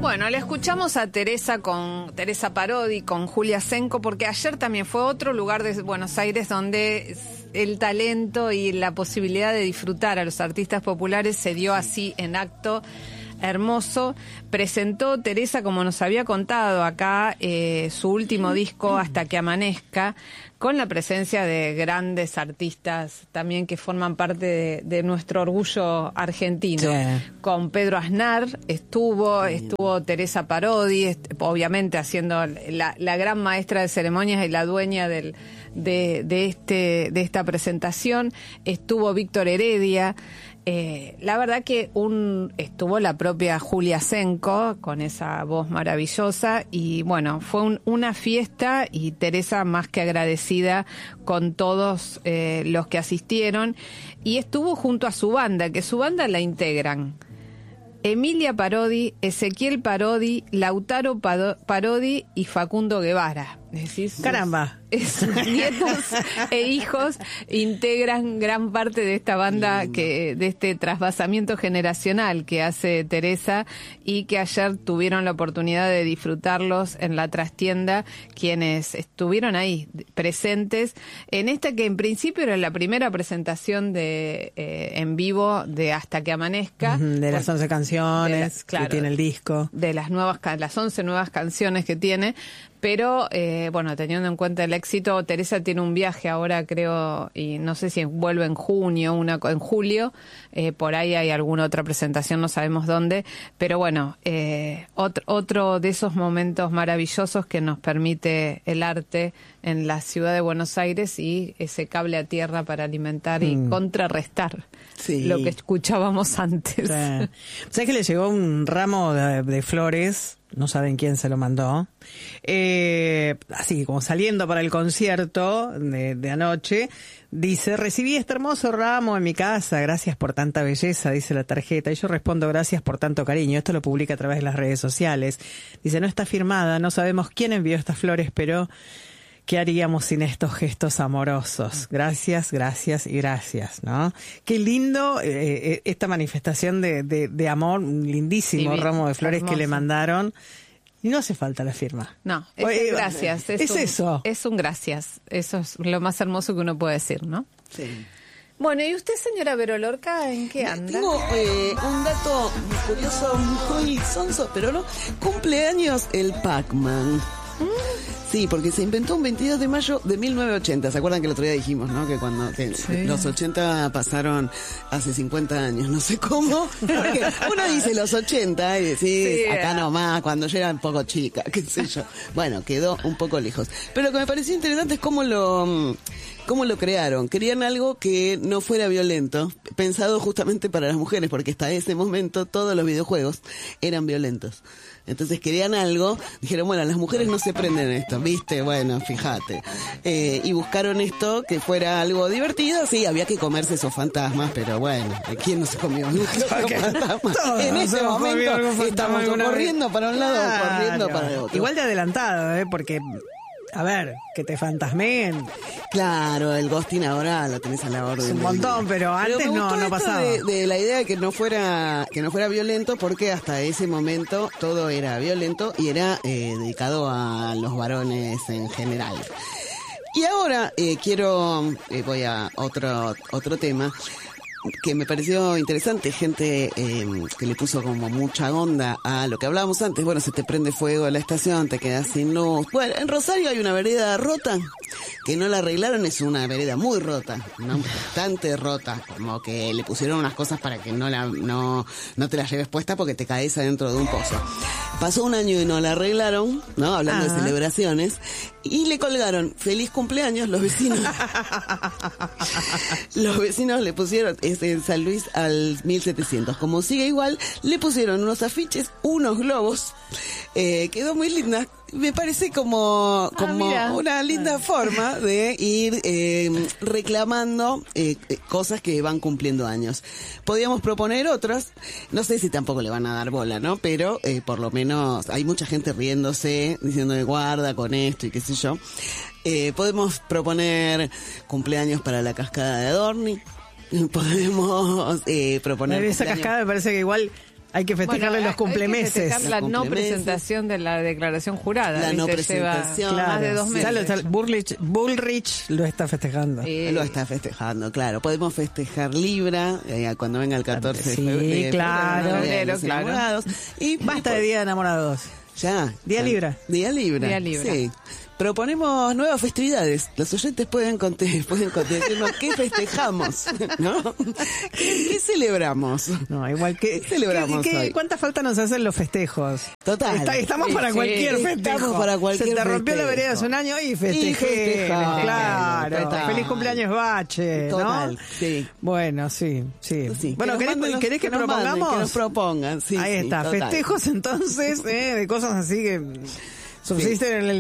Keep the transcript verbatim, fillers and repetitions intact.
Bueno, le escuchamos a Teresa con Teresa Parodi, con Julia Senko, porque ayer también fue otro lugar de Buenos Aires donde el talento y la posibilidad de disfrutar a los artistas populares se dio así en acto hermoso. Presentó Teresa, como nos había contado acá, eh, su último disco, Hasta que amanezca, con la presencia de grandes artistas también que forman parte de, de nuestro orgullo argentino. Sí. Con Pedro Aznar estuvo, estuvo Teresa Parodi, est- obviamente haciendo la, la gran maestra de ceremonias y la dueña del, de, de, este, de esta presentación. Estuvo Víctor Heredia. Eh, la verdad que un estuvo la propia Julia Senko con esa voz maravillosa y bueno, fue un, una fiesta y Teresa más que agradecida con todos eh, los que asistieron y estuvo junto a su banda, que su banda la integran Emilia Parodi, Ezequiel Parodi, Lautaro Pado- Parodi y Facundo Guevara. ¿Decís? Caramba. Sus nietos e hijos integran gran parte de esta banda, que de este trasvasamiento generacional que hace Teresa y que ayer tuvieron la oportunidad de disfrutarlos en la trastienda quienes estuvieron ahí presentes en esta que en principio era la primera presentación de eh, en vivo de Hasta que amanezca. Uh-huh, de las once canciones de la, claro, que tiene el disco. De las nuevas, las once nuevas canciones que tiene. Pero, eh, bueno, teniendo en cuenta el éxito, Teresa tiene un viaje ahora, creo, y no sé si vuelve en junio, una en julio, eh, por ahí hay alguna otra presentación, no sabemos dónde, pero bueno, eh, otro, otro de esos momentos maravillosos que nos permite el arte en la ciudad de Buenos Aires y ese cable a tierra para alimentar y mm. contrarrestar sí. lo que escuchábamos antes. Sí. ¿Sabes que le llegó un ramo de, de flores? No saben quién se lo mandó. Eh, así como saliendo para el concierto de, de anoche, dice: recibí este hermoso ramo en mi casa, gracias por tanta belleza, dice la tarjeta. Y yo respondo: gracias por tanto cariño. Esto lo publica a través de las redes sociales. Dice: no está firmada, no sabemos quién envió estas flores, pero ¿qué haríamos sin estos gestos amorosos? Gracias, gracias y gracias, ¿no? Qué lindo eh, esta manifestación de, de, de amor, un lindísimo sí, ramo de flores hermoso que le mandaron. Y no hace falta la firma. No, es Oye, gracias. Es, es un, eso. Es un gracias. Eso es lo más hermoso que uno puede decir, ¿no? Sí. Bueno, ¿y usted, señora Vero Lorca, en qué anda? Tengo eh, un dato curioso, muy sonso, pero no. Cumpleaños el Pac-Man. Sí, porque se inventó un veintidós de mayo de mil novecientos ochenta. ¿Se acuerdan que el otro día dijimos, no? Que cuando que sí. los ochenta pasaron hace cincuenta años, no sé cómo. Porque uno dice los ochenta y decís, sí, acá nomás, cuando yo era un poco chica, qué sé yo. Bueno, quedó un poco lejos. Pero lo que me pareció interesante es cómo lo... ¿Cómo lo crearon? Querían algo que no fuera violento, pensado justamente para las mujeres, porque hasta ese momento todos los videojuegos eran violentos. Entonces querían algo, dijeron, bueno, las mujeres no se prenden esto, ¿viste? Bueno, fíjate. Eh, y buscaron esto que fuera algo divertido, sí, había que comerse esos fantasmas, pero bueno, ¿quién no se comió esos fantasmas? En ese momento estamos corriendo para un lado, claro, corriendo para el otro. Igual de adelantado, ¿eh? Porque... A ver, que te fantasmeen. Claro, el ghosting ahora lo tenés a la orden. Es un montón, pero antes pero no, no pasaba. De, de la idea de que no fuera que no fuera violento, porque hasta ese momento todo era violento y era eh, dedicado a los varones en general. Y ahora eh, quiero, eh, voy a otro otro tema que me pareció interesante, gente eh, que le puso como mucha onda a lo que hablábamos antes. Bueno, se te prende fuego la estación, te quedas sin luz. Bueno, en Rosario hay una vereda rota que no la arreglaron, es una vereda muy rota, ¿no? Bastante rota, como que le pusieron unas cosas para que no la no no te la lleves puesta porque te caes adentro de un pozo. Pasó un año y no la arreglaron, ¿no? Hablando Ajá. de celebraciones, y le colgaron feliz cumpleaños los vecinos. Los vecinos le pusieron en San Luis al mil setecientos. Como sigue igual, le pusieron unos afiches, unos globos. Eh, quedó muy linda. Me parece como, como ah, una linda forma de ir eh, reclamando eh, cosas que van cumpliendo años. Podríamos proponer otras, no sé si tampoco le van a dar bola, ¿no? Pero eh, por lo menos hay mucha gente riéndose, diciendo de guarda con esto y qué sé yo. Eh, podemos proponer cumpleaños para la cascada de Adorni. Podemos eh, proponer esa cascada me parece que igual Hay que festejarle Bueno, los cumplemeses. Hay que festejar la Los no cumplemeses. presentación de la declaración jurada. La ¿viste? no Lleva presentación. más de dos Sí. meses. Ya lo está- Bullrich, Bullrich lo está festejando. Eh, Lo está festejando, claro. Podemos festejar Libra eh, cuando venga el catorce Sí, de febrero. claro. ¿no? Día de los Claro. enamorados. Y Basta de Día de Enamorados. Ya. Día ya. Libra. Día Libra. Día Libra. Sí. Proponemos nuevas festividades. Los oyentes pueden conte- pueden decirnos qué festejamos, ¿no? ¿Qué, qué celebramos? No, igual que... ¿Qué celebramos ¿qué- qué- hoy? ¿Cuánta falta nos hacen los festejos? Total. Está- estamos Sí, para sí, cualquier estamos festejo. para cualquier Se te rompió la festejo. vereda hace un año y festejé. Y festejamos. Claro. Total. Feliz cumpleaños, Bache. ¿no? Total, sí. Bueno, sí, sí. Sí, Bueno, nos ¿querés, manden los- ¿querés que, nos manden, propongamos? que nos propongan, sí, Ahí sí, está, total. festejos entonces, eh, de cosas así que subsisten en el